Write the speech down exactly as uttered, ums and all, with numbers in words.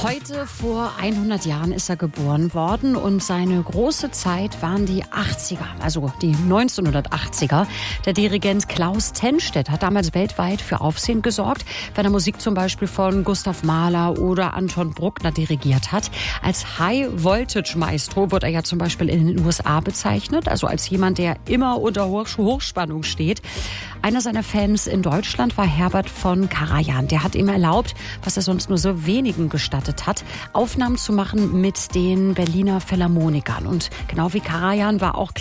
Heute vor hundert Jahren ist er geboren worden und seine große Zeit waren die achtziger, also die neunzehnhundertachtziger. Der Dirigent Klaus Tennstedt hat damals weltweit für Aufsehen gesorgt, wenn er Musik zum Beispiel von Gustav Mahler oder Anton Bruckner dirigiert hat. Als High-Voltage-Maestro wird er ja zum Beispiel in den U S A bezeichnet, also als jemand, der immer unter Hochspannung steht. Einer seiner Fans in Deutschland war Herbert von Karajan. Der hat ihm erlaubt, was er sonst nur so wenigen gestattet hat, Aufnahmen zu machen mit den Berliner Philharmonikern. Und genau wie Karajan war auch